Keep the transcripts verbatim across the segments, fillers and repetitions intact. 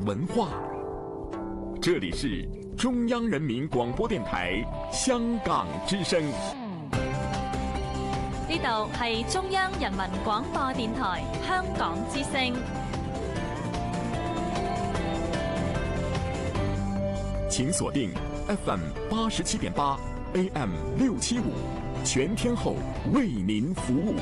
文化。这里是中央人民廣播電台香港之聲。 呢度係中央人民廣播電台香港之聲。 請鎖定 F M 八十七點八 A M 六七五，全天候為您服務。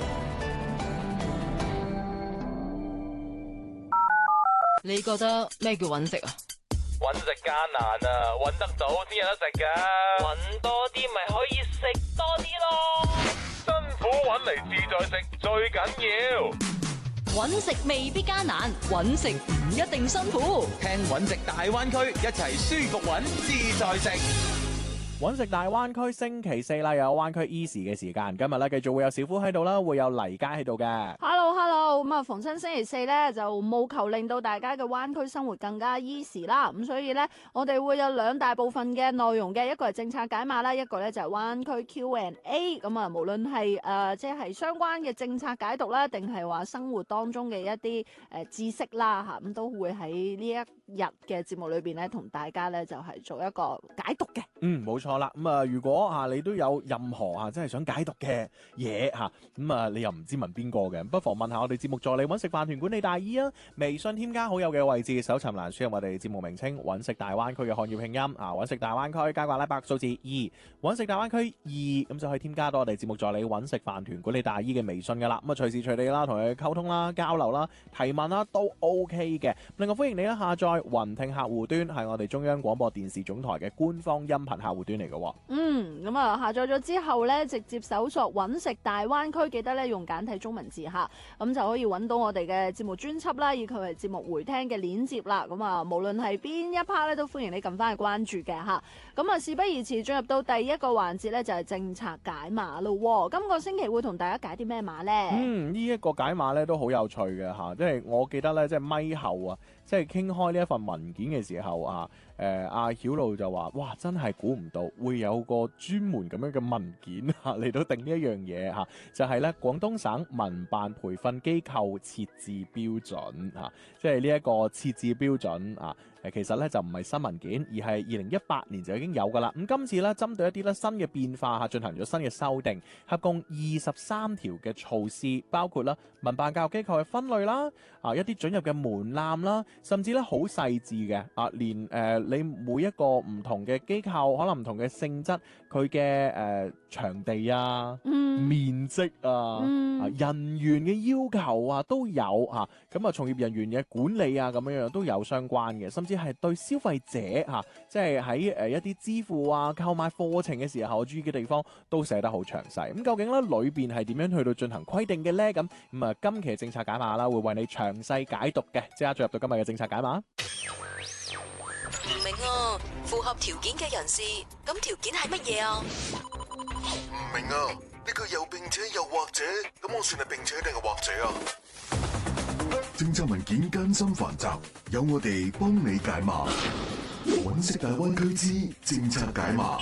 你覺得咩叫揾食啊？ 揾食艱難啊，揾得到先有得食噶。揾多啲咪可以食多啲咯。辛苦揾嚟自在食最緊要。 揾食未必艱難，揾食唔一定辛苦。 聽揾食大灣區，一齊舒服揾自在食。 揾食大灣區星期四啦，有灣區 Easy 嘅時間，今日咧繼續會有小夫喺度啦，會有黎佳喺度嘅。 Hello Hello，咁啊逢親星期四咧就務求令到大家嘅灣區生活更加 easy 啦，咁所以咧我哋會有兩大部分嘅內容嘅，一個係政策解碼啦，一個咧就係灣區 Q and A， 咁啊無論係誒即係相關嘅政策解讀啦，定係話生活當中嘅一啲誒知識啦吓，咁都會喺呢一日嘅節目裏邊咧同大家咧就係做一個解讀嘅。 嗯，冇錯啦。咁啊，如果啊你都有任何啊真係想解讀嘅嘢吓，咁啊你又唔知問邊個嘅，不妨問下我哋節目助理揾食飯團管理大姨啊。微信添加好友嘅位置，搜尋欄輸入我哋節目名稱揾食大灣區嘅漢語拼音啊，揾食大灣區加個阿拉伯數字二，揾食大灣區二，咁就可以添加到我哋節目助理揾食飯團管理大姨嘅微信噶啦。咁啊隨時隨地啦，同佢溝通啦、交流啦、提問啦都 OK 嘅。另外歡迎你啦下載雲聽客戶端，係我哋中央廣播電視總台嘅官方音頻客戶端嚟嘅。 嗯，咁啊下載咗之後咧，直接搜索揾食大灣區，記得咧用簡體中文字吓，咁就可以揾到我哋嘅節目專輯啦，以及係節目回聽嘅鏈接啦。咁啊，無論係邊一 part 咧，都歡迎你撳翻去關注嘅吓。咁啊，事不宜遲，進入到第一個環節咧，就係政策解碼咯。今個星期會同大家解啲咩碼咧？ 嗯，呢、這、一個解碼咧都好有趣嘅吓，即係我記得咧，即係咪後啊，即係傾開呢一份文件嘅時候啊。誒阿曉露就話：哇，真係估唔到會有個專門咁樣嘅文件嚇嚟到定呢一樣嘢嚇，就係咧廣東省民辦培訓機構設置標準嚇，即係呢一個設置標準啊。誒其實咧就唔係新文件，而係二零一八年就已經有㗎啦。咁今次咧針對一啲咧新嘅變化嚇，進行咗新嘅修訂，合共二十三條嘅措施，包括啦民辦教育機構嘅分類啦，啊一啲准入嘅門檻啦，甚至咧好細緻嘅啊，連誒。呃你每一個唔同嘅機構，可能唔同嘅性質，佢嘅誒場地啊、嗯、面積啊、嗯、人員嘅要求啊都有嚇，咁啊從業人員嘅管理啊咁樣樣都有相關嘅，甚至係對消費者嚇，即係喺誒一啲支付啊、購買課程嘅時候注意嘅地方都寫得好詳細。咁究竟咧裏邊係點樣去到進行規定嘅咧？咁咁啊，今期政策解碼啦，會為你詳細解讀嘅，即刻進入到今日嘅政策解碼。 唔明啊，符合條件嘅人士，咁條件係乜嘢啊？ 唔明啊，呢個又並且又或者，咁我算係並且定係或者啊？政策文件艱深繁雜，有我哋幫你解碼。揾食大灣區之政策解碼。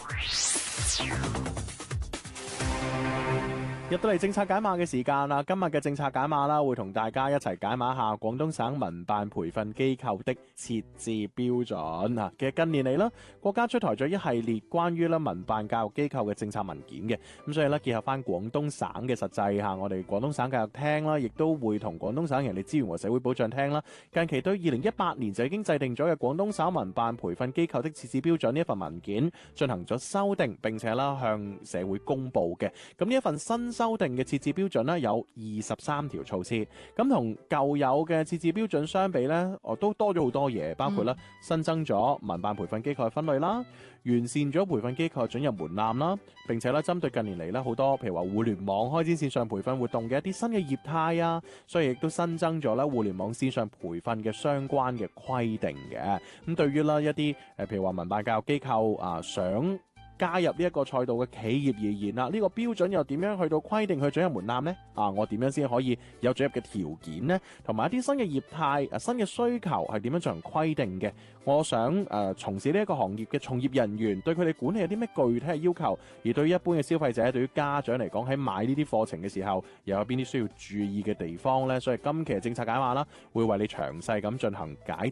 入到嚟政策解碼嘅時間啦，今日嘅政策解碼啦，會同大家一齊解碼下廣東省民辦培訓機構的設置標準啊。其實近年嚟啦，國家出台咗一系列關於咧民辦教育機構嘅政策文件嘅，咁所以咧結合翻廣東省嘅實際下，我哋廣東省教育廳啦，亦都會同廣東省人力資源和社會保障廳啦，近期對二零一八年就已經制定咗嘅廣東省民辦培訓機構的設置標準呢一份文件進行咗修訂，並且啦向社會公布嘅。咁呢一份新修訂嘅設置標準咧有二十三條措施，咁同舊有嘅設置標準相比咧，哦都多咗好多嘢，包括咧新增咗民辦培訓機構嘅分類啦，完善咗培訓機構准入門檻啦，並且咧針對近年嚟咧好多譬如話互聯網開展線上培訓活動嘅一啲新嘅業態啊，所以亦都新增咗咧互聯網線上培訓嘅相關嘅規定嘅。咁對於啦一啲誒譬如話民辦教育機構啊想加入呢一個賽道嘅企業而言啦，呢個標準又點樣去到規定去准入門檻呢？啊，我點樣先可以有准入嘅條件呢？同埋一啲新嘅業態、啊新嘅需求係點樣進行規定嘅？我想誒、呃、從事呢一個行業嘅從業人員對佢哋管理有啲咩具體嘅要求？而對於一般嘅消費者、對於家長嚟講，喺買呢啲課程嘅時候，又有邊啲需要注意嘅地方呢？所以今期嘅政策解碼啦，會為你詳細咁進行解